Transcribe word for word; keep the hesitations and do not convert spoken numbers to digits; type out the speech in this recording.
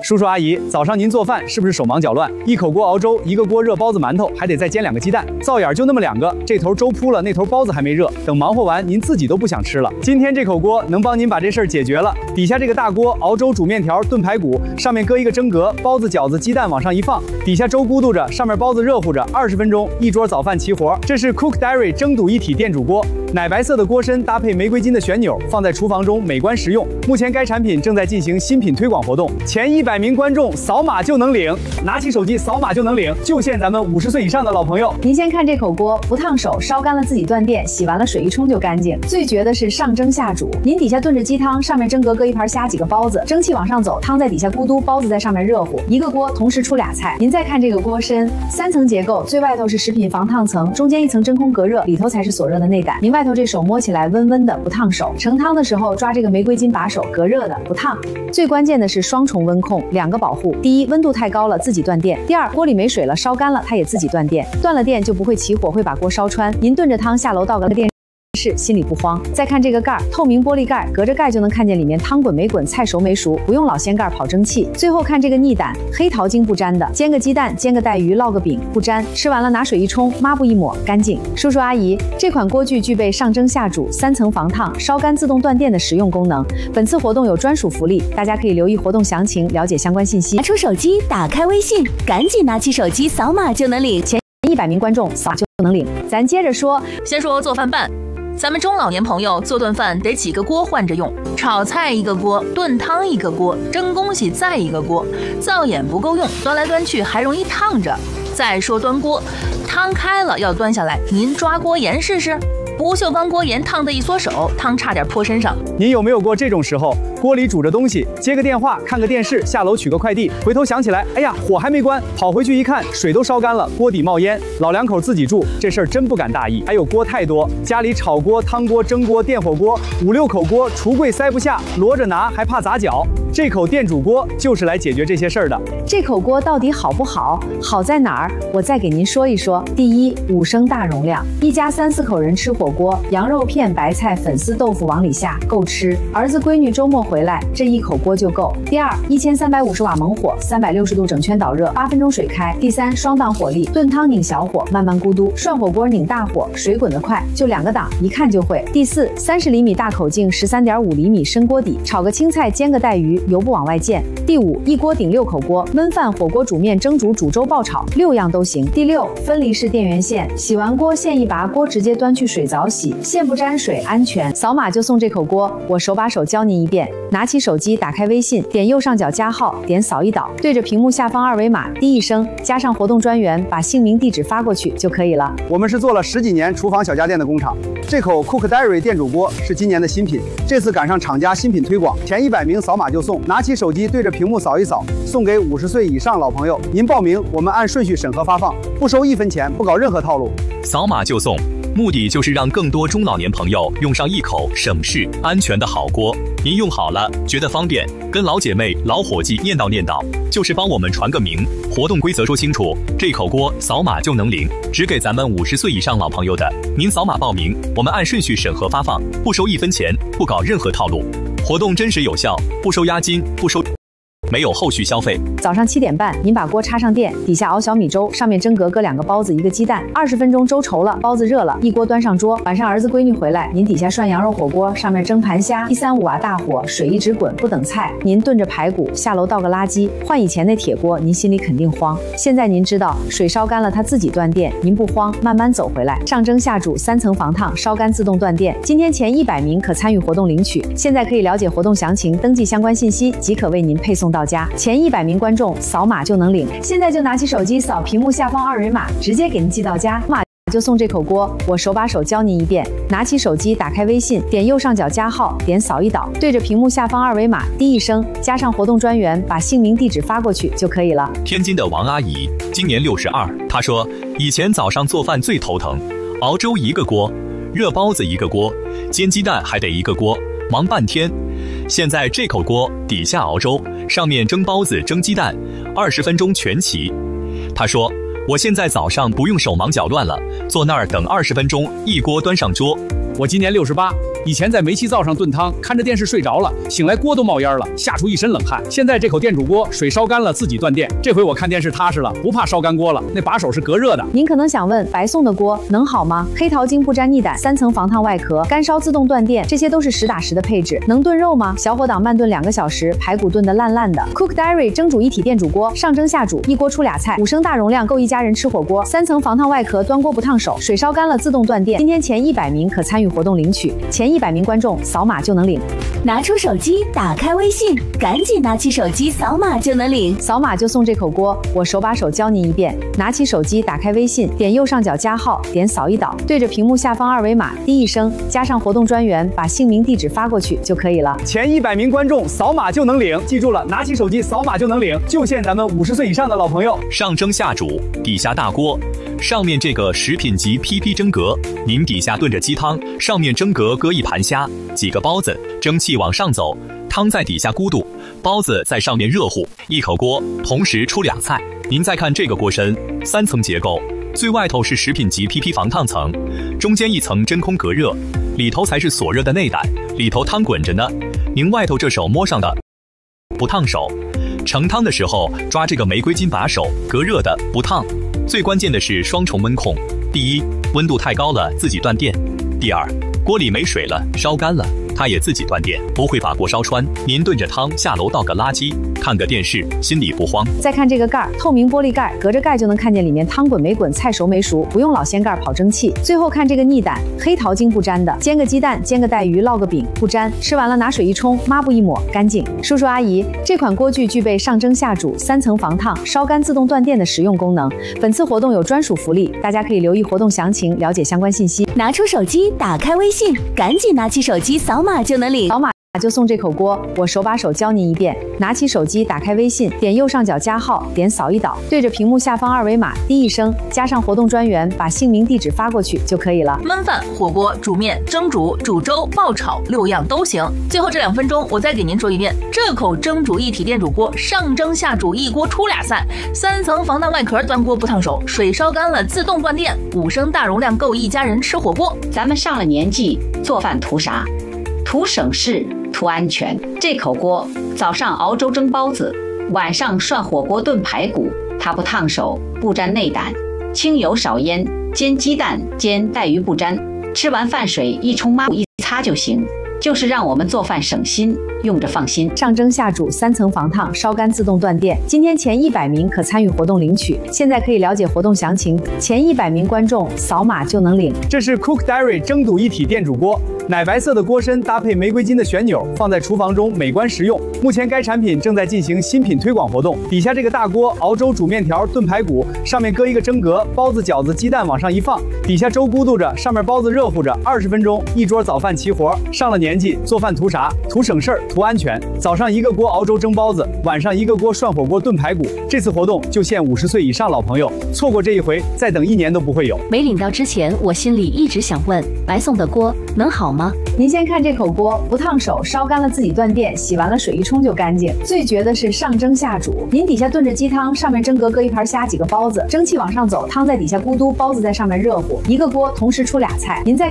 叔叔阿姨，早上您做饭是不是手忙脚乱？一口锅熬粥，一个锅热包子馒头，还得再煎两个鸡蛋，灶眼就那么两个，这头粥铺了，那头包子还没热，等忙活完，您自己都不想吃了。今天这口锅能帮您把这事儿解决了。底下这个大锅熬粥、煮面条、炖排骨，上面搁一个蒸格，包子、饺子、鸡蛋往上一放，底下粥咕嘟着，上面包子热乎着，二十分钟一桌早饭齐活。这是 Cook Diary 蒸肚一体电煮锅，奶白色的锅身搭配玫瑰金的旋钮，放在厨房中美观实用。目前该产品正在进行新品推广活动，前一百名观众扫码就能领，拿起手机扫码就能领，就限咱们五十岁以上的老朋友。 您先看这口锅，不烫手，烧干了自己断电，洗完了水一冲就干净。最绝的是上蒸下煮，您底下炖着鸡汤，上面蒸格搁一盘虾几个包子，蒸汽往上走，汤在底下咕嘟，包子在上面热乎，一个锅同时出俩菜。您再看这个锅身，三层结构，最外头是食品防烫层，中间一层真空隔热，里头才是所热的内胆。您外头这手摸起来温温的，不烫手。盛汤的时候抓这个玫瑰金把手，隔热的，不烫。最关键的是双重温控，两个保护。第一，温度太高了自己断电；第二，锅里没水了，烧干了它也自己断电。断了电就不会起火，会把锅烧穿。您炖着汤下楼倒个电是心里不慌。再看这个盖儿，透明玻璃盖，隔着盖就能看见里面汤滚没滚，菜熟没熟，不用老掀盖跑蒸汽。最后看这个腻胆，黑桃精不粘的，煎个鸡蛋，煎个带鱼，烙个饼不粘，吃完了拿水一冲，抹布一抹，干净。叔叔阿姨，这款锅具具备上蒸下煮、三层防烫、烧干自动断电的实用功能。本次活动有专属福利，大家可以留意活动详情，了解相关信息。 拿出手机，打开微信，赶紧拿起手机扫码就能领， 前一百名观众扫就能领。咱接着说， 先说做饭办。咱们中老年朋友做顿饭得几个锅换着用，炒菜一个锅，炖汤一个锅，蒸东西再一个锅，灶眼不够用，端来端去还容易烫着。再说端锅，汤开了要端下来，您抓锅沿试试。不锈钢锅沿烫得一缩手，汤差点泼身上。 您有没有过这种时候？锅里煮着东西，接个电话，看个电视，下楼取个快递，回头想起来，哎呀，火还没关，跑回去一看，水都烧干了，锅底冒烟。老两口自己住，这事儿真不敢大意。还有锅太多，家里炒锅、汤锅、蒸锅、电火锅，五六口锅，橱柜塞不下，摞着拿还怕砸脚。这口电煮锅就是来解决这些事儿的。 这口锅到底好不好？好在哪儿？我再给您说一说。第一，五升大容量，一家三四口人吃火锅，羊肉片、白菜、粉丝、豆腐往里下，够吃。儿子闺女周末回来，这一口锅就够。第二，一千三百五十瓦猛火，三百六十度整圈导热，八分钟水开。第三，双档火力，炖汤拧小火，慢慢咕嘟；涮火锅拧大火，水滚得快，就两个档，一看就会。第四，三十厘米大口径，十三点五厘米深锅底，炒个青菜，煎个带鱼，油不往外溅。第五，一锅顶六口锅，焖饭、火锅、煮面、蒸煮、煮粥、爆炒，六样都行。第六，分离式电源线，洗完锅线一拔，锅直接端去水澡洗，线不沾水，安全。扫码就送这口锅，我手把手教您一遍。拿起手机，打开微信，点右上角加号，点扫一导，对着屏幕下方二维码滴一声，加上活动专员，把姓名、地址发过去就可以了。 我们是做了十几年厨房小家电的工厂，这口 Cook Diary 电煮锅是今年的新品，这次赶上厂家新品推广，前一百名扫码就送。拿起手机对着屏幕扫一扫，送给五十岁以上老朋友。您报名，我们按顺序审核发放，不收一分钱，不搞任何套路。 扫码就送，目的就是让更多中老年朋友用上一口省事、安全的好锅。您用好了，觉得方便，跟老姐妹、老伙计念叨念叨，就是帮我们传个名。活动规则说清楚，这口锅扫码就能领，只给咱们五十岁以上老朋友的。您扫码报名，我们按顺序审核发放，不收一分钱，不搞任何套路。活动真实有效，不收押金，不收。没有后续消费。 早上七点半，您把锅插上电，底下熬小米粥，上面蒸格搁两个包子，一个鸡蛋，二十分钟粥稠了，包子热了，一锅端上桌。晚上儿子闺女回来，您底下涮羊肉火锅，上面蒸盘虾，一三五瓦大火，水一直滚，不等菜。您炖着排骨，下楼倒个垃圾。换以前那铁锅，您心里肯定慌。现在您知道，水烧干了它自己断电，您不慌，慢慢走回来。上蒸下煮，三层防烫，烧干自动断电。今天前一百名可参与活动领取，现在可以了解活动详情，登记相关信息，即可为您配送到家。前一百名观众扫码就能领，现在就拿起手机扫屏幕下方二维码，直接给您寄到家。码就送这口锅，我手把手教您一遍。拿起手机，打开微信，点右上角加号，点扫一导，对着屏幕下方二维码滴一声，加上活动专员，把姓名、地址发过去就可以了。 天津的王阿姨今年六十二，她说以前早上做饭最头疼，熬粥一个锅，热包子一个锅，煎鸡蛋还得一个锅，忙半天。现在这口锅底下熬粥，上面蒸包子、蒸鸡蛋，二十分钟全齐。他说：“我现在早上不用手忙脚乱了，坐那儿等二十分钟，一锅端上桌。” 我今年六十八， 以前在煤气灶上炖汤，看着电视睡着了，醒来锅都冒烟了，吓出一身冷汗。现在这口电煮锅水烧干了自己断电，这回我看电视踏实了，不怕烧干锅了，那把手是隔热的。 您可能想问，白送的锅能好吗？黑桃精不粘腻胆，三层防烫外壳，干烧自动断电，这些都是实打实的配置，能炖肉吗？小火档慢炖两个小时，排骨炖得烂烂的。Cook Diary 蒸煮一体电煮锅，上蒸下煮，一锅出俩菜，五升大容量够一家人吃火锅，三层防烫外壳，端锅不烫手，水烧干了自动断电。今天前一百名可参与活动领取，前一百名观众扫码就能领。 拿出手机，打开微信，赶紧拿起手机扫码就能领， 扫码就送这口锅，我手把手教您一遍。拿起手机，打开微信，点右上角加号，点扫一导，对着屏幕下方二维码滴一声，加上活动专员，把姓名地址发过去就可以了。 前一百名观众扫码就能领，记住了，拿起手机扫码就能领，就限咱们五十岁以上的老朋友。 上蒸下煮，底下大锅，上面这个食品级 P P 蒸格，您底下炖着鸡汤，上面蒸格搁一盘虾，几个包子，蒸汽往上走，汤在底下咕嘟，包子在上面热乎，一口锅同时出俩菜。您再看这个锅身，三层结构，最外头是食品级 P P 防烫层，中间一层真空隔热，里头才是锁热的内胆，里头汤滚着呢。您外头这手摸上的不烫手，盛汤的时候抓这个玫瑰金把手，隔热的不烫。最关键的是双重温控，第一，温度太高了自己断电；第二，锅里没水了烧干了，它也自己断电，不会把锅烧穿。您炖着汤下楼倒个垃圾，看个电视，心里不慌。 再看这个盖儿，透明玻璃盖，隔着盖就能看见里面汤滚没滚，菜熟没熟，不用老掀盖跑蒸汽。最后看这个腻胆，黑桃精不粘的，煎个鸡蛋，煎个带鱼，烙个饼不粘，吃完了拿水一冲，抹布一抹，干净。叔叔阿姨，这款锅具具备上蒸下煮、三层防烫、烧干自动断电的实用功能。本次活动有专属福利，大家可以留意活动详情，了解相关信息。 拿出手机，打开微信，赶紧拿起手机扫码就能领， 扫码就送这口锅，我手把手教您一遍。拿起手机，打开微信，点右上角加号，点扫一导，对着屏幕下方二维码滴一声，加上活动专员，把姓名地址发过去就可以了。 焖饭、火锅、煮面、蒸煮、煮粥、爆炒，六样都行。最后这两分钟，我再给您说一遍，这口蒸煮一体电煮锅，上蒸下煮，一锅出俩菜，三层防烫外壳，端锅不烫手，水烧干了自动断电，五升大容量够一家人吃火锅。 咱们上了年纪，做饭图啥？图省事，图安全。这口锅早上熬粥蒸包子，晚上涮火锅炖排骨，它不烫手，不沾内胆，清油少烟，煎鸡蛋煎带鱼不沾，吃完饭水一冲抹布一擦就行，就是让我们做饭省心，用着放心。 上蒸下煮，三层防烫，烧干自动断电。今天前一百名可参与活动领取，现在可以了解活动详情，前一百名观众扫码就能领。 这是 Cook Diary 蒸煮一体电煮锅，奶白色的锅身搭配玫瑰金的旋钮，放在厨房中美观实用。目前该产品正在进行新品推广活动。底下这个大锅熬粥、煮面条、炖排骨，上面搁一个蒸格，包子、饺子、鸡蛋往上一放，底下粥咕嘟着，上面包子热乎着，二十分钟一桌早饭齐活。上了年纪，做饭图啥？图省事儿，图安全。早上一个锅熬粥蒸包子，晚上一个锅涮火锅炖排骨。这次活动就限五十岁以上老朋友，错过这一回，再等一年都不会有。 没领到之前，我心里一直想问，白送的锅能好吗？ 您先看这口锅，不烫手，烧干了自己断电，洗完了水一冲就干净。最绝的是上蒸下煮，您底下炖着鸡汤，上面蒸格搁一盘虾，几个包子，蒸汽往上走，汤在底下咕嘟，包子在上面热乎，一个锅同时出俩菜。您再